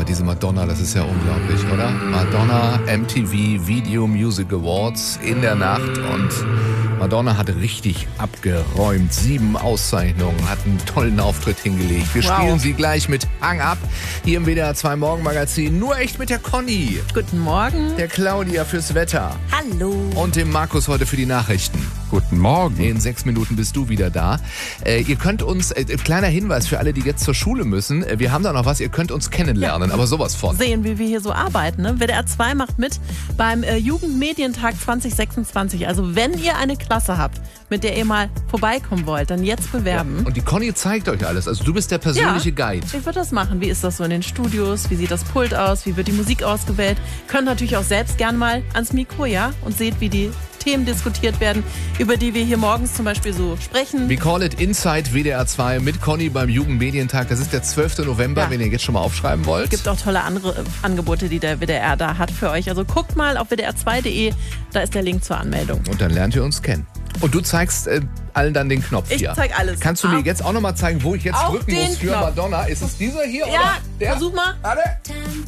diese Madonna, das ist ja unglaublich, oder? Madonna, MTV Video Music Awards in der Nacht und Madonna hat richtig abgeräumt. 7 Auszeichnungen, hat einen tollen Auftritt hingelegt. Wir spielen sie gleich mit Hang Up hier im WDR 2 Morgenmagazin. Nur echt mit der Conny. Guten Morgen. Der Claudia fürs Wetter. Hallo. Und dem Markus heute für die Nachrichten. Guten Morgen. In 6 Minuten bist du wieder da. Ihr könnt uns, kleiner Hinweis für alle, die jetzt zur Schule müssen, wir haben da noch was, ihr könnt uns kennenlernen, aber sowas von. Sehen, wie wir hier so arbeiten. Ne? WDR 2 macht mit beim Jugendmedientag 2026. Also wenn ihr eine Klasse habt, mit der ihr mal vorbeikommen wollt, dann jetzt bewerben. Ja. Und die Conny zeigt euch alles. Also du bist der persönliche Guide. Ich würde das machen. Wie ist das so in den Studios? Wie sieht das Pult aus? Wie wird die Musik ausgewählt? Könnt natürlich auch selbst gern mal ans Mikro, ja? Und seht, wie die Themen diskutiert werden, über die wir hier morgens zum Beispiel so sprechen. We call it Inside WDR 2 mit Conny beim Jugendmedientag. Das ist der 12. November, wenn ihr jetzt schon mal aufschreiben wollt. Es gibt auch tolle andere Angebote, die der WDR da hat für euch. Also guckt mal auf wdr2.de, da ist der Link zur Anmeldung. Und dann lernt ihr uns kennen. Und du zeigst allen dann den Knopf hier. Ich zeig alles. Kannst du mir jetzt auch nochmal zeigen, wo ich jetzt Auch drücken den muss für Knopf. Madonna? Ist es dieser hier Ja, oder der? versuch mal. Warte.